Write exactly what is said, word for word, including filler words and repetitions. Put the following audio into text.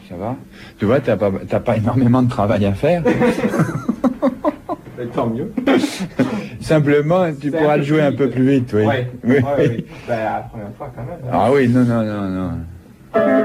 ça va. Tu vois, t'as pas, t'as pas énormément de travail à faire. Tant mieux. Simplement, tu C'est pourras un le peu jouer plus un vite. peu plus vite, oui. Ouais, Oui. ouais, ouais. Ben, la première fois quand même. hein. Ah oui, non, non, non, non.